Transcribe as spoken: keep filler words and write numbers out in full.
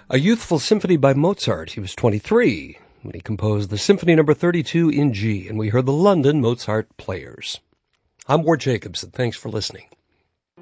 A youthful symphony by Mozart. He was twenty-three when he composed the Symphony Number thirty-two in G, and we heard the London Mozart Players. I'm Ward Jacobs, and thanks for listening.